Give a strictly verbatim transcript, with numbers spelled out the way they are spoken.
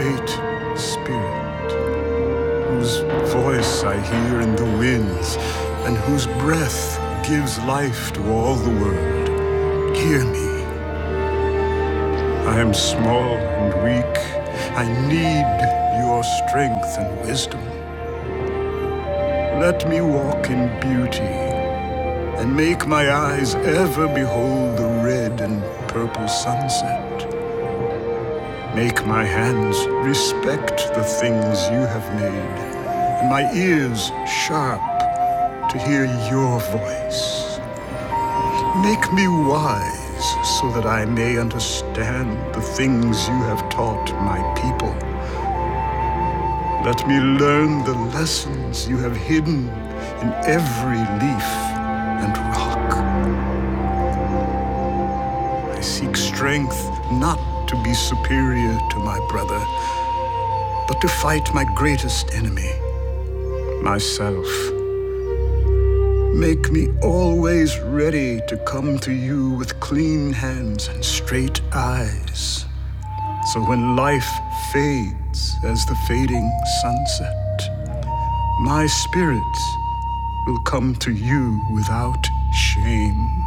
Great Spirit, whose voice I hear in the winds, and whose breath gives life to all the world, hear me. I am small and weak. I need your strength and wisdom. Let me walk in beauty and make my eyes ever behold the red and purple sunset. Make my hands respect the things you have made, and my ears sharp to hear your voice. Make me wise so that I may understand the things you have taught my people. Let me learn the lessons you have hidden in every leaf and rock. I seek strength not to be superior to my brother, but to fight my greatest enemy, myself. Make me always ready to come to you with clean hands and straight eyes, so when life fades as the fading sunset, my spirit will come to you without shame.